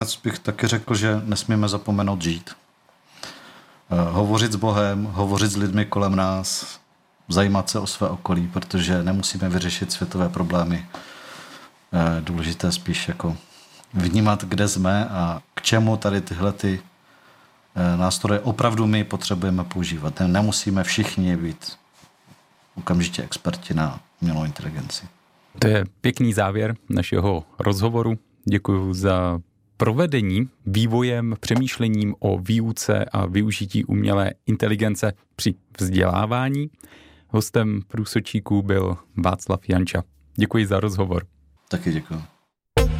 Bych taky řekl, že nesmíme zapomenout žít. Hovořit s Bohem, hovořit s lidmi kolem nás, zajímat se o své okolí, protože nemusíme vyřešit světové problémy. Důležité spíš jako vnímat, kde jsme a k čemu tady tyhle nástroje opravdu my potřebujeme používat. Nemusíme všichni být okamžitě experti na umělou inteligenci. To je pěkný závěr našeho rozhovoru. Děkuji za provedení vývojem, přemýšlením o výuce a využití umělé inteligence při vzdělávání. Hostem Průsečíků byl Václav Janča. Děkuji za rozhovor. Taky děkuji.